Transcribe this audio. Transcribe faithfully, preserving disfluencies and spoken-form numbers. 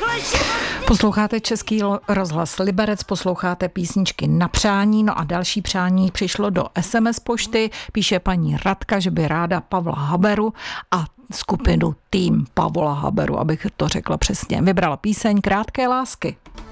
Posloucháte Český rozhlas Liberec, posloucháte písničky na přání, no a další přání přišlo do es em es pošty, píše paní Radka, že by ráda Pavla Haberu a skupinu Tým Pavla Haberu, abych to řekla přesně. Vybrala píseň Krátké lásky.